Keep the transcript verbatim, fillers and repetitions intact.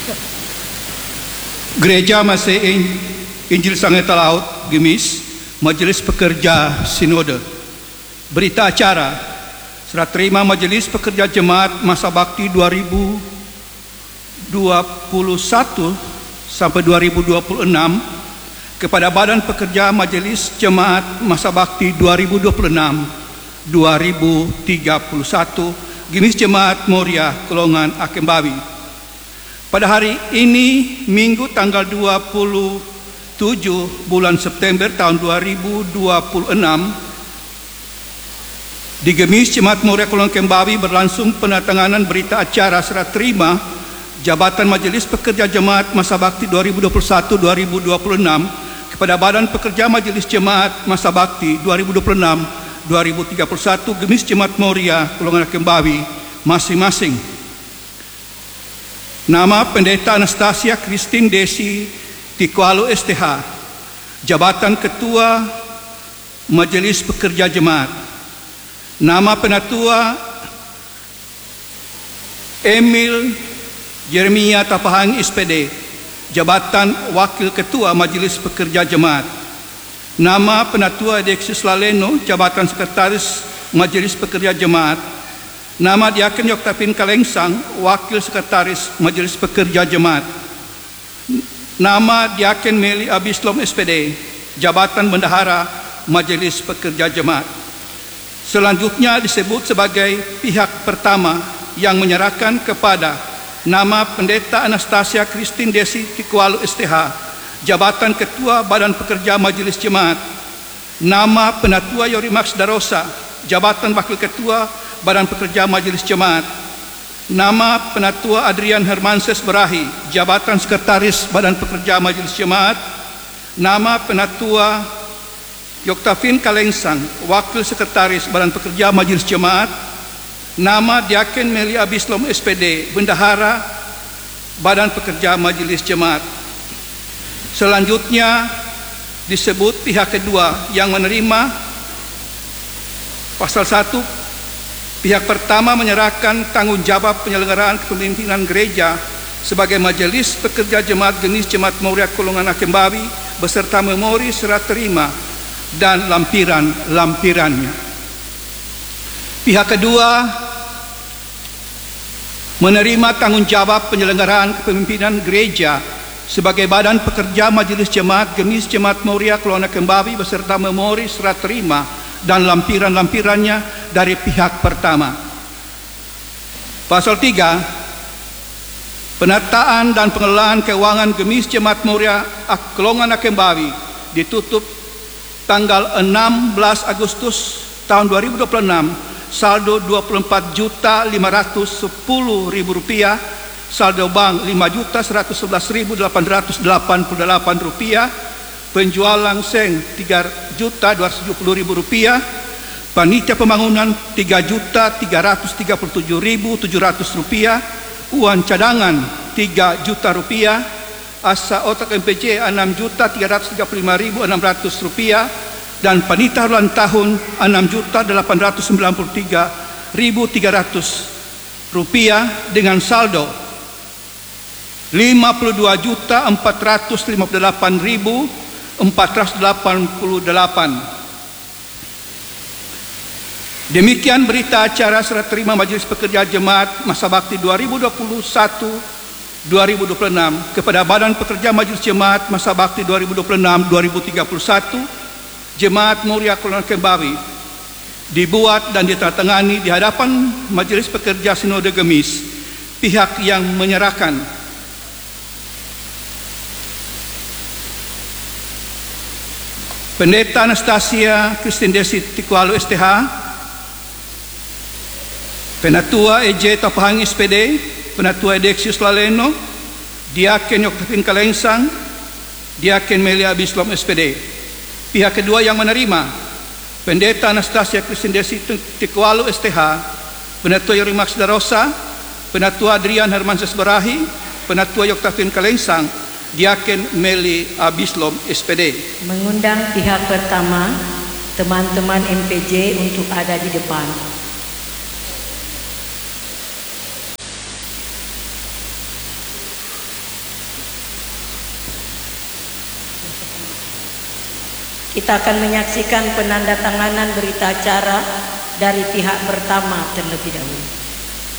Gereja Masih Injil Sangatta Laut Gemis, Majelis Pekerja Sinode. Berita acara: serah terima Majelis Pekerja Jemaat Masa Bakti dua ribu dua puluh satu sampai dua ribu dua puluh enam kepada Badan Pekerja Majelis Jemaat Masa Bakti dua ribu dua puluh enam sampai dua ribu tiga puluh satu, Gemis Jemaat Moria Kolongan Akembawi. Pada hari ini, Minggu tanggal dua puluh tujuh bulan September tahun dua ribu dua puluh enam, di Gemis Jemaat Moria Kolongan Akembawi berlangsung penandatanganan berita acara serah terima Jabatan Majelis Pekerja Jemaat Masa Bakti dua ribu dua puluh satu sampai dua ribu dua puluh enam kepada Badan Pekerja Majelis Jemaat Masa Bakti dua ribu dua puluh enam sampai dua ribu tiga puluh satu Gemis Jemaat Moria Kolongan Akembawi masing-masing. Nama: Pendeta Anastasia Christine Desi Tikualo S T H, Jabatan Ketua Majelis Pekerja Jemaat. Nama: Penatua Emil Jeremia Tapahang S P D, Jabatan Wakil Ketua Majelis Pekerja Jemaat. Nama: Penatua Deksius Laleno, Jabatan Sekretaris Majelis Pekerja Jemaat. Nama: Diaken Yoktapin Kalengsang, Wakil Sekretaris Majelis Pekerja Jemaat. Nama: Diaken Meli Abislom S P D, Jabatan Bendahara Majelis Pekerja Jemaat. Selanjutnya disebut sebagai pihak pertama yang menyerahkan kepada nama Pendeta Anastasia Christine Desi Tikualo S T H, Jabatan Ketua Badan Pekerja Majelis Jemaat. Nama: Penatua Yorimax Darosa, Jabatan Wakil Ketua Badan Pekerja Majelis Jemaat. Nama: Penatua Adrian Hermanses Berahi, Jabatan Sekretaris Badan Pekerja Majelis Jemaat. Nama: Penatua Yoktafin Kalengsang, Wakil Sekretaris Badan Pekerja Majelis Jemaat. Nama: Diaken Meli Abislom S P D, Bendahara Badan Pekerja Majelis Jemaat. Selanjutnya disebut pihak kedua yang menerima. Pasal satu, pihak pertama menyerahkan tanggung jawab penyelenggaraan kepemimpinan gereja sebagai Majelis Pekerja Jemaat Gemis Jemaat Moria Kolongan Akembawi beserta memori serah terima dan lampiran-lampirannya. Pihak kedua menerima tanggung jawab penyelenggaraan kepemimpinan gereja sebagai Badan Pekerja Majelis Jemaat Gemis Jemaat Moria Kolongan Akembawi beserta memori serah terima dan lampiran-lampirannya dari pihak pertama. Pasal tiga, penataan dan pengelolaan keuangan Gemis Jemaat Moria Kolongan Akembawi ditutup tanggal enam belas Agustus tahun dua ribu dua puluh enam, saldo dua puluh empat juta lima ratus sepuluh ribu rupiah, saldo bank lima juta seratus sebelas ribu delapan ratus delapan puluh delapan rupiah, penjualan seng tiga juta dua ratus tujuh puluh ribu rupiah, panitia pembangunan tiga juta tiga ratus tiga puluh tujuh ribu tujuh ratus rupiah, uang cadangan tiga juta rupiah, asa otak M P J enam juta tiga ratus tiga puluh lima ribu enam ratus rupiah, dan panitia ulang tahun enam juta delapan ratus sembilan puluh tiga ribu tiga ratus rupiah dengan saldo lima puluh dua juta empat ratus lima puluh delapan ribu empat ratus delapan puluh delapan. Demikian berita acara serah terima Majelis Pekerja Jemaat Masa Bakti dua ribu dua puluh satu sampai dua ribu dua puluh enam kepada Badan Pekerja Majelis Jemaat Masa Bakti dua ribu dua puluh enam sampai dua ribu tiga puluh satu Jemaat Moria Kolongan Akembawi, dibuat dan ditandatangani di hadapan Majelis Pekerja Sinode Gemis, pihak yang menyerahkan. Pendeta Anastasia Christine Desi Tikualo S T H, Penatua E J Tapahang S P D, Penatua Deksius Laleno, Diaken Yoktafin Kalengsang, Diaken Melia Abislom S P D. Pihak kedua yang menerima: Pendeta Anastasia Christine Desi Tikualo S T H, Penatua Yorimax Darosa, Penatua Adrian Hermanses Berahi, Penatua Yoktafin Kalengsang, Diaken Meli Abislom S P D. Mengundang pihak pertama, teman-teman M P J untuk ada di depan. Kita akan menyaksikan penandatanganan berita acara dari pihak pertama terlebih dahulu.